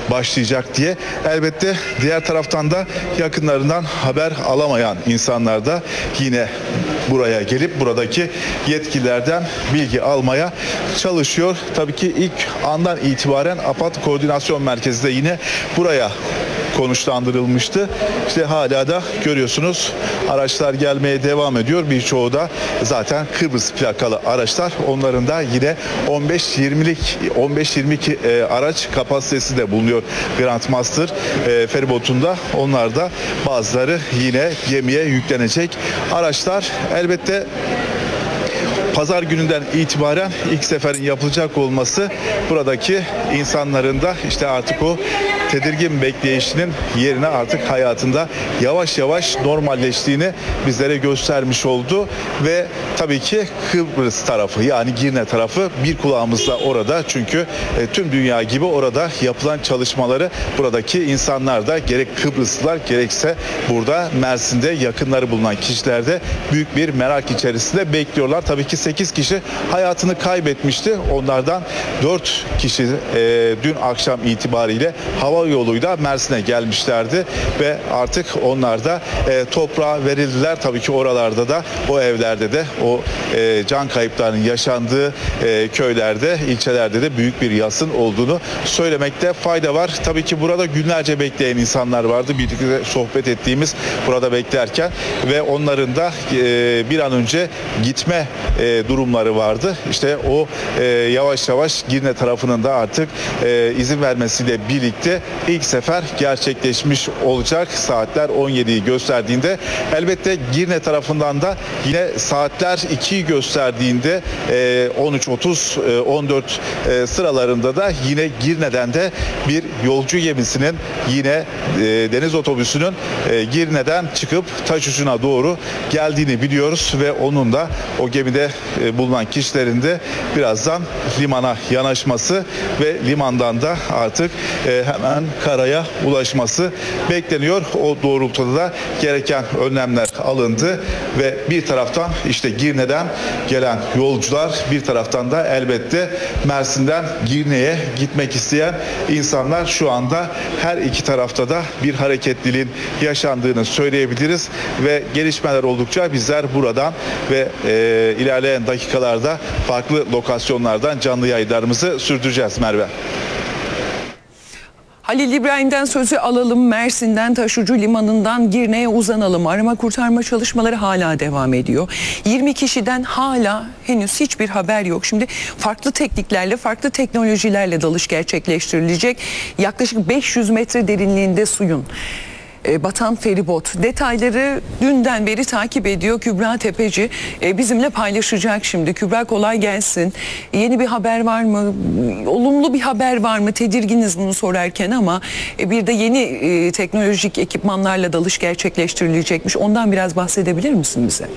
başlayacak diye. Elbette diğer taraftan da yakınlarından haber alamayan insanlar da yine buraya gelip buradaki yetkililerden bilgi almaya çalışıyor. Tabii ki ilk andan itibaren AFAD Koordinasyon Merkezi de yine buraya konuşlandırılmıştı. İşte hala da görüyorsunuz araçlar gelmeye devam ediyor. Birçoğu da zaten Kıbrıs plakalı araçlar. Onların da yine 15-22 araç kapasitesi de bulunuyor Grand Master feribotunda. Onlar da bazıları yine gemiye yüklenecek araçlar. Elbette Pazar gününden itibaren ilk seferin yapılacak olması buradaki insanların da işte artık o tedirgin bekleyişinin yerine artık hayatında yavaş yavaş normalleştiğini bizlere göstermiş oldu ve tabii ki Kıbrıs tarafı yani Girne tarafı bir kulağımızda orada çünkü tüm dünya gibi orada yapılan çalışmaları buradaki insanlar da gerek Kıbrıslılar gerekse burada Mersin'de yakınları bulunan kişiler de büyük bir merak içerisinde bekliyorlar. Tabii ki 8 kişi hayatını kaybetmişti. Onlardan 4 kişi dün akşam itibariyle hava yoluyla Mersin'e gelmişlerdi ve artık onlar da toprağa verildiler. Tabii ki oralarda da o evlerde de o can kayıplarının yaşandığı köylerde, ilçelerde de büyük bir yasın olduğunu söylemekte fayda var. Tabii ki burada günlerce bekleyen insanlar vardı. Birlikte sohbet ettiğimiz burada beklerken ve onların da bir an önce gitme durumları vardı. İşte o yavaş yavaş Girne tarafının da artık izin vermesiyle birlikte ilk sefer gerçekleşmiş olacak. Saatler 17'yi gösterdiğinde elbette Girne tarafından da yine saatler 2'yi gösterdiğinde 13.30 14 sıralarında da yine Girne'den de bir yolcu gemisinin yine deniz otobüsünün Girne'den çıkıp Taşucu'na doğru geldiğini biliyoruz ve onun da o gemide bulunan kişilerin de birazdan limana yanaşması ve limandan da artık hemen karaya ulaşması bekleniyor. O doğrultuda da gereken önlemler alındı ve bir taraftan işte Girne'den gelen yolcular bir taraftan da elbette Mersin'den Girne'ye gitmek isteyen insanlar şu anda her iki tarafta da bir hareketliliğin yaşandığını söyleyebiliriz ve gelişmeler oldukça bizler buradan ve ilerleyen dakikalarda farklı lokasyonlardan canlı yayınlarımızı sürdüreceğiz Merve. Halil İbrahim'den sözü alalım. Mersin'den Taşucu Limanı'ndan Girne'ye uzanalım. Arama kurtarma çalışmaları hala devam ediyor. 20 kişiden hala henüz hiçbir haber yok. Şimdi farklı tekniklerle, farklı teknolojilerle dalış gerçekleştirilecek. Yaklaşık 500 metre derinliğinde suyun batan feribot. Detayları dünden beri takip ediyor Kübra Tepeci. Bizimle paylaşacak şimdi. Kübra kolay gelsin. Yeni bir haber var mı? Olumlu bir haber var mı? Tedirginiz bunu sorarken ama bir de yeni teknolojik ekipmanlarla dalış gerçekleştirilecekmiş. Ondan biraz bahsedebilir misin bize?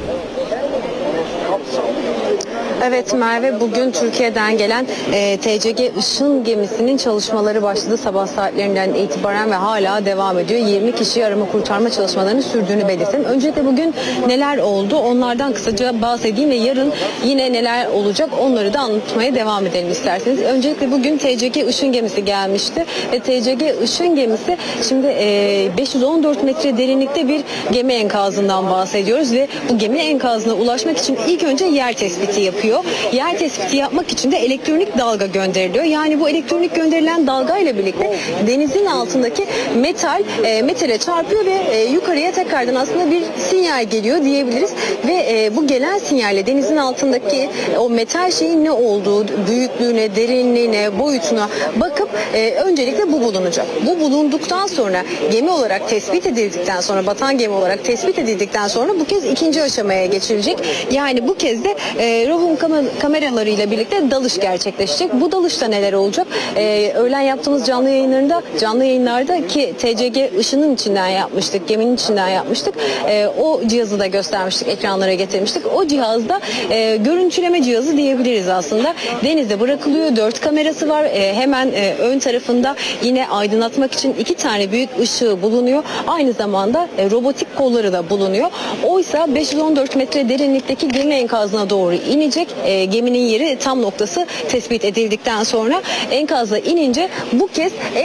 Evet Merve, bugün Türkiye'den gelen TCG Işın gemisinin çalışmaları başladı sabah saatlerinden itibaren ve hala devam ediyor. 20 kişi arama kurtarma çalışmalarının sürdüğünü belirtelim. Öncelikle bugün neler oldu onlardan kısaca bahsedeyim ve yarın yine neler olacak onları da anlatmaya devam edelim isterseniz. Öncelikle bugün TCG Işın gemisi gelmişti ve TCG Işın gemisi şimdi 514 metre derinlikte bir gemi enkazından bahsediyoruz ve bu gemi enkazına ulaşmak için ilk önce yer tespiti yapıyor. Yer tespiti yapmak için de elektronik dalga gönderiliyor. Yani bu elektronik gönderilen dalga ile birlikte denizin altındaki metale çarpıyor ve yukarıya tekrardan aslında bir sinyal geliyor diyebiliriz. Ve bu gelen sinyalle denizin altındaki o metal şeyin ne olduğu, büyüklüğüne, derinliğine, boyutuna bakıp öncelikle bu bulunacak. Bu bulunduktan sonra gemi olarak tespit edildikten sonra, batan gemi olarak tespit edildikten sonra bu kez ikinci aşamaya geçilecek. Yani bu kez de ROHUM kameralarıyla birlikte dalış gerçekleşecek. Bu dalışta neler olacak? Öğlen yaptığımız canlı yayınlarda ki TCG Işın'ın içinden yapmıştık, geminin içinden yapmıştık. O cihazı da göstermiştik, ekranlara getirmiştik. O cihazda görüntüleme cihazı diyebiliriz aslında. Denizde bırakılıyor, 4 kamerası var. Hemen ön tarafında yine aydınlatmak için 2 tane büyük ışığı bulunuyor. Aynı zamanda robotik kolları da bulunuyor. Oysa 514 metre derinlikteki gemi enkazına doğru inecek. Geminin yeri tam noktası tespit edildikten sonra enkaza inince bu kez